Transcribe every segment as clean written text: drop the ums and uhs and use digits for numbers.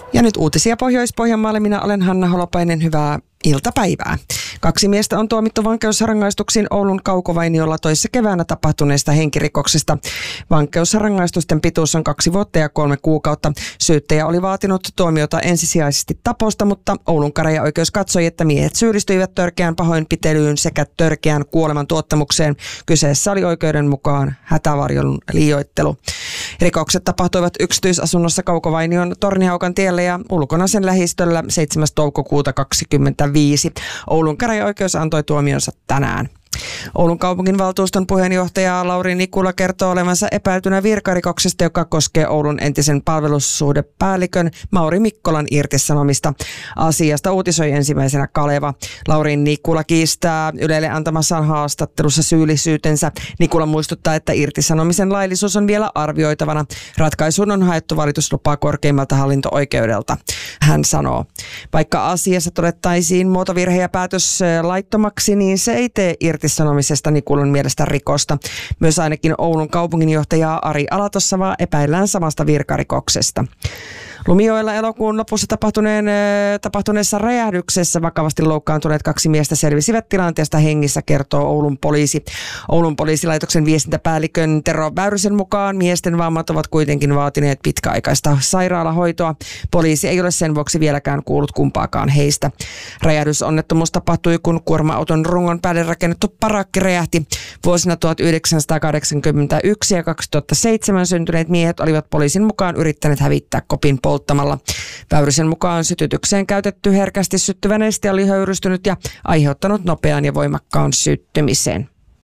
Ja nyt uutisia Pohjois-Pohjanmaalle. Minä olen Hanna Holopainen. Hyvää iltapäivää. 2 miestä on tuomittu vankeusrangaistuksiin Oulun Kaukovainiolla toissa keväänä tapahtuneesta henkirikoksesta. Vankeusrangaistusten pituus on 2 vuotta ja 3 kuukautta. Syyttäjä oli vaatinut tuomiota ensisijaisesti taposta, mutta Oulun käräjäoikeus katsoi, että miehet syyllistyivät törkeään pahoinpitelyyn sekä törkeään kuolemantuottamukseen. Kyseessä oli oikeuden mukaan hätävarjelun liioittelu. Rikokset tapahtuivat yksityisasunnossa Kaukovainion Tornihaukan tiellä ja ulkona sen lähistöllä 7. toukokuuta 2025. Oulun käräjäoikeus antoi tuomionsa tänään. Oulun kaupunginvaltuuston puheenjohtaja Lauri Nikula kertoo olevansa epäiltynä virkarikoksesta, joka koskee Oulun entisen palvelussuhdepäällikön Mauri Mikkolan irtisanomista. Asiasta uutisoi ensimmäisenä Kaleva. Lauri Nikula kiistää Ylelle antamassaan haastattelussa syyllisyytensä. Nikula muistuttaa, että irtisanomisen laillisuus on vielä arvioitavana. Ratkaisuun on haettu valituslupaa korkeimmalta hallinto-oikeudelta. Hän sanoo, vaikka asiassa todettaisiin muotovirhe ja päätös laittomaksi, niin se ei tee irtisanomisesta Nikulan mielestä rikosta. Myös ainakin Oulun kaupunginjohtajaa Ari Alatossavaa epäillään samasta virkarikoksesta. Lumijoella elokuun lopussa tapahtuneessa räjähdyksessä vakavasti loukkaantuneet 2 miestä selvisivät tilanteesta hengissä, kertoo Oulun poliisi. Oulun poliisilaitoksen viestintäpäällikön Tero Väyrysen mukaan miesten vammat ovat kuitenkin vaatineet pitkäaikaista sairaalahoitoa. Poliisi ei ole sen vuoksi vieläkään kuullut kumpaakaan heistä. Räjähdysonnettomuus tapahtui, kun kuorma-auton rungon päälle rakennettu parakki räjähti. Vuosina 1981 ja 2007 syntyneet miehet olivat poliisin mukaan yrittäneet hävittää kopin polttamalla. Väyrysen mukaan sytytykseen käytetty herkästi syttyvä neste oli höyrystynyt ja aiheuttanut nopean ja voimakkaan syttymisen.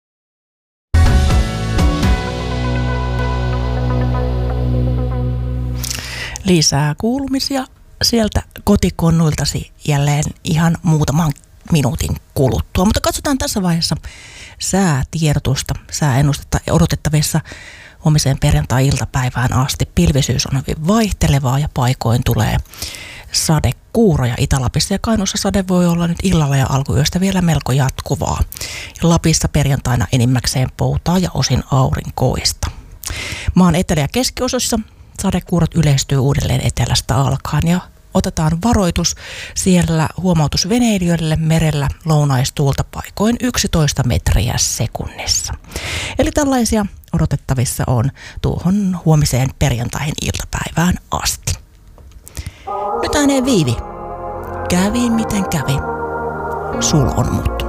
Lisää kuulumisia sieltä kotikonnuiltasi jälleen ihan muutaman minuutin kuluttua. Mutta katsotaan tässä vaiheessa säätiedotusta, sääennustetta odotettavissa huomiseen perjantai-iltapäivään asti. Pilvisyys on hyvin vaihtelevaa ja paikoin tulee sadekuuroja Itä-Lapissa ja Kainuussa sade voi olla nyt illalla ja alkuyöstä vielä melko jatkuvaa. Ja Lapissa perjantaina enimmäkseen poutaa ja osin aurinkoista. Maan etelä- ja keskiosassa sadekuurot yleistyy uudelleen etelästä alkaen ja otetaan varoitus siellä huomautus veneilijöille merellä lounaistuulta paikoin 11 metriä sekunnissa. Eli tällaisia odotettavissa on tuohon huomiseen perjantaihin iltapäivään asti. Nyt ääneen Viivi. Kävi miten kävi. Sul on mut.